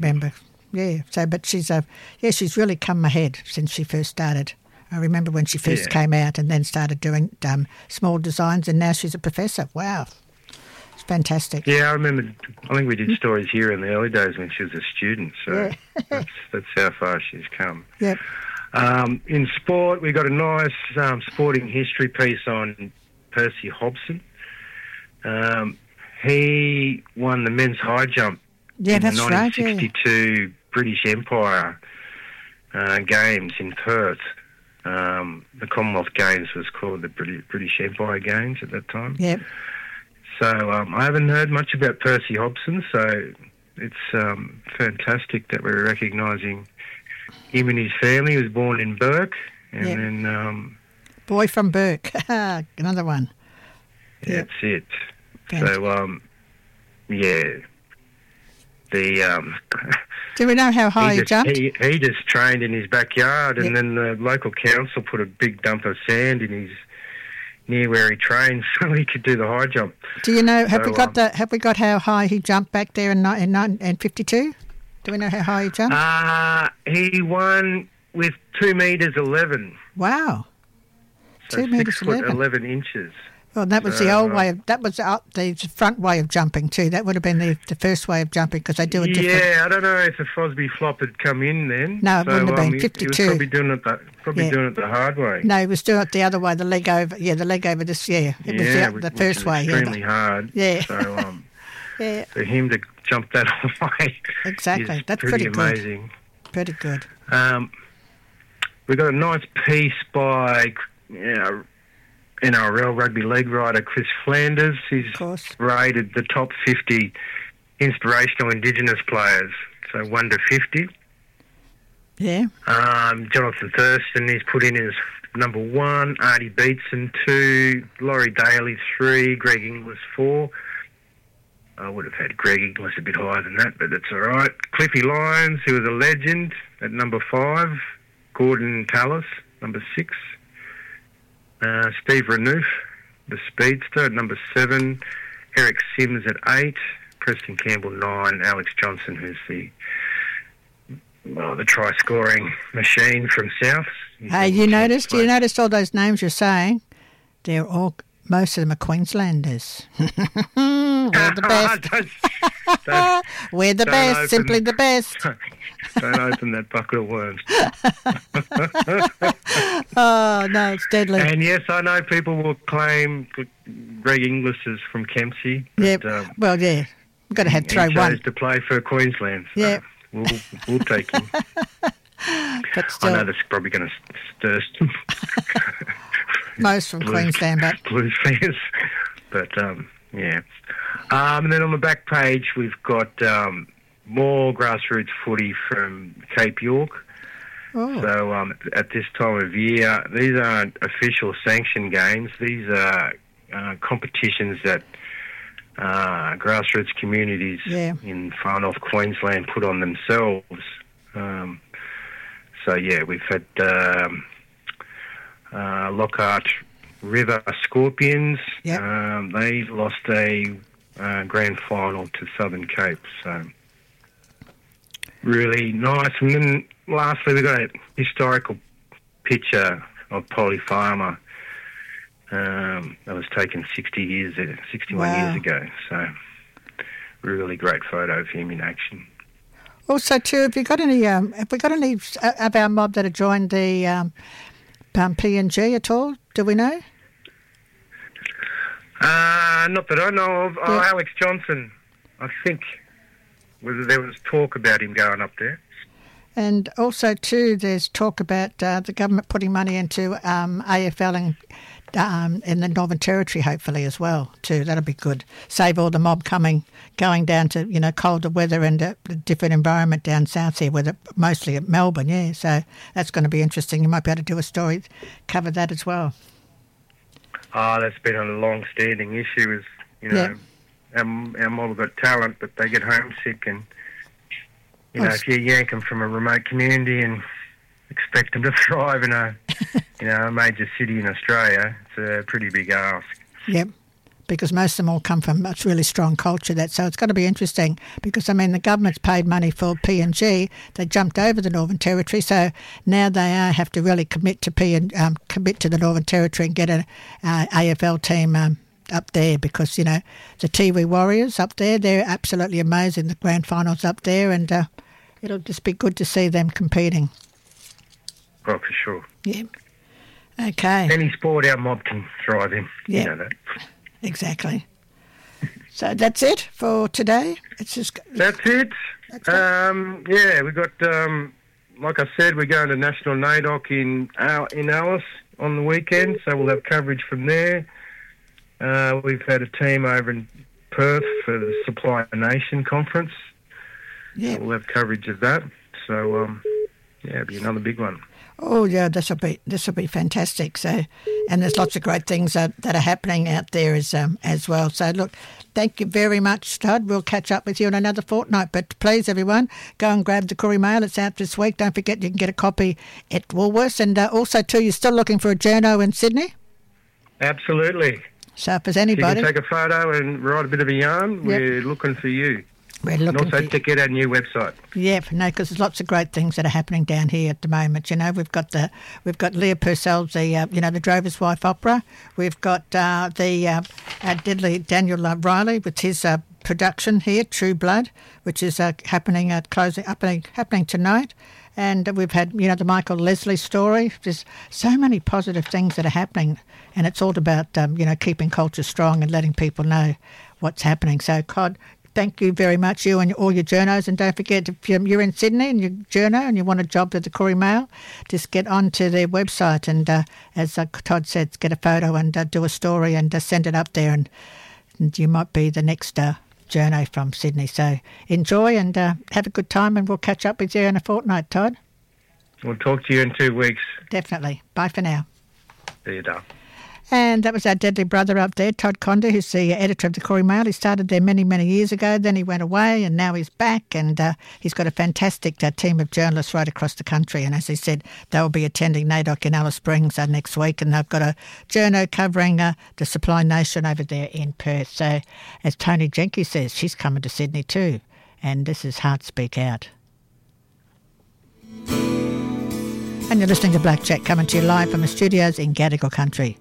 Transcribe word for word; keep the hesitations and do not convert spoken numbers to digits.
remember. Yeah, so, but she's a, yeah, she's really come ahead since she first started. I remember when she first Yeah. came out and then started doing um, small designs, and now she's a professor. Wow. It's fantastic. Yeah, I remember, I think we did stories here in the early days when she was a student, so Yeah. that's, that's how far she's come. Yep. Um, in sport, we got a nice um, sporting history piece on Percy Hobson. Um, he won the men's high jump Yeah, in that's the right, yeah. nineteen sixty-two British Empire uh, Games in Perth. Um, the Commonwealth Games was called the British, British Empire Games at that time. Yep. So um, I haven't heard much about Percy Hobson, so it's um, fantastic that we're recognising him and his family. He was born in Burke, and Yep. then um, Boy from Burke. Another one. Yep. that's it. Fantastic. So, um, yeah, the um, Do we know how high he, he just, jumped? he, he just trained in his backyard, and Yep. then the local council put a big dump of sand in his near where he trained, so he could do the high jump. Do you know? Have So, we got um, the? Have we got how high he jumped back there in ni- in, nine- in fifty-two? Do we know how high he jumped? Uh, he won with two metres eleven. Wow. So Two six metres foot eleven. eleven inches. Well, that was the So, old uh, way of, that was up the front way of jumping too. That would have been the, the first way of jumping because they do a different. Yeah, I don't know if the Fosby flop had come in then. No, it so, wouldn't have been. um, he- fifty-two. He was probably doing it the, probably Yeah. doing it the hard way. No, he was doing it the other way, the leg over. Yeah, the leg over this. Yeah, it was yeah, the, which- the which first is way. Yeah, extremely hard. Yeah. So um, yeah, for him to jump that high, exactly. is That's pretty, pretty good. amazing. Pretty good. Um, we got a nice piece by you know, N R L rugby league writer Chris Flanders. He's Of course. rated the top fifty inspirational Indigenous players, so one to fifty. Yeah. Um, Jonathan Thurston he's put in as number one, Artie Beetson two, Laurie Daly three, Greg Inglis four. I would have had Greg Inglis a bit higher than that, but that's all right. Cliffy Lyons, who was a legend, at number five. Gordon Tallis, number six. Uh, Steve Renouf, the speedster, at number seven. Eric Sims at eight. Preston Campbell nine. Alex Johnson, who's the well, the try-scoring machine from Souths. He's Hey, in you tenth noticed? You place. noticed all those names you're saying? They're all. Most of them are Queenslanders. We're the best. don't, don't, We're the don't best. open- Simply the best. don't open that bucket of worms. Oh no, it's deadly. And yes, I know people will claim Greg Inglis is from Kempsey. Yeah. But, um, Well, yeah. We've got to have he throw chose one, to play for Queensland. So Yeah. We'll, we'll take him. but I still, know that's probably going to stir some most from Blues- Queensland. But Blues fans. But, um, yeah. Um, and then on the back page, we've got um, more grassroots footy from Cape York. oh, So um, at this time of year, these aren't official sanctioned games. These are uh, competitions that uh, grassroots communities Yeah. in far north Queensland put on themselves. Um, so yeah, we've had um, uh, Lockhart River Scorpions. Yep. Um, they lost a uh, grand final to Southern Cape. So really nice. And then lastly, we've got a historical picture of Polly Farmer. Um, that was taken sixty years, sixty-one Wow. years ago. So, really great photo of him in action. also too, have you got any? Um, have we got any of our mob that have joined the um, um, P N G at all? Do we know? Uh, not that I know of. Oh, Yeah. Alex Johnson. I think was, there was talk about him going up there. And also, too, there's talk about uh, the government putting money into um, A F L in, um, in the Northern Territory, hopefully, as well, too. That'll be good. Save all the mob coming, going down to, you know, colder weather and a different environment down south here, where mostly at Melbourne, yeah. So that's going to be interesting. You might be able to do a story, cover that as well. Oh, that's been a long-standing issue is, you know, our, our mob have got talent, but they get homesick and, you know, Well, if you yank them from a remote community and expect them to thrive in a, you know, a major city in Australia, it's a pretty big ask. Yep. because most of them all come from a really strong culture. That so it's going to be interesting because, I mean, the government's paid money for P N G. They jumped over the Northern Territory, so now they uh, have to really commit to P and um, commit to the Northern Territory and get a uh, A F L team um, up there because, you know, the Tiwi Warriors up there, they're absolutely amazing. The grand finals up there, and uh, it'll just be good to see them competing. Oh, for sure. Yeah. Okay. Any sport our mob can thrive in. Yeah. You know that. Exactly. So that's it for today. It's just That's it. That's it. Um, yeah, we got, um, like I said, we're going to National NAIDOC in Al- in Alice on the weekend, so we'll have coverage from there. Uh, we've had a team over in Perth for the Supply Nation conference. Yeah. So we'll have coverage of that. So, um, yeah, it'll be another big one. Oh yeah, this will be this will be fantastic. So, and there's lots of great things that, that are happening out there as um, as well. So look, thank you very much, Todd. We'll catch up with you in another fortnight. But please, everyone, go and grab the Koori Mail. It's out this week. Don't forget you can get a copy at Woolworths. And uh, also too, you're still looking for a journo in Sydney. Absolutely. So if there's If you anybody, can take a photo and write a bit of a yarn, Yep. we're looking for you. we're And looking also for. check out our new website. Yeah, no, because there's lots of great things that are happening down here at the moment. You know, we've got the we've got Leah Purcell's the uh, you know the Drover's Wife opera. We've got uh, the uh, uh, Diddley Daniel uh, Riley with his uh, production here, True Blood, which is uh, happening at closing happening happening tonight. And we've had, you know, the Michael Leslie story. There's so many positive things that are happening, and it's all about, um, you know, keeping culture strong and letting people know what's happening. So, Cod, thank you very much, you and all your journos. And don't forget, if you're in Sydney and you're a journo and you want a job with the Koori Mail, just get onto their website and, uh, as uh, Todd said, get a photo and uh, do a story and uh, send it up there, and, and you might be the next uh, journo from Sydney. So enjoy and uh, have a good time, and we'll catch up with you in a fortnight, Todd. We'll talk to you in two weeks. Definitely. Bye for now. See you, Dale. And that was our deadly brother up there, Todd Conda, who's the editor of the Koori Mail. He started there many, many years ago. Then he went away, and now he's back. And uh, he's got a fantastic uh, team of journalists right across the country. And as he said, they'll be attending NAIDOC in Alice Springs uh, next week. And they've got a journo covering uh, the Supply Nation over there in Perth. So as Tony Jenkins says, she's coming to Sydney too. And this is Heart Speak Out. And you're listening to Black Jack coming to you live from the studios in Gadigal Country.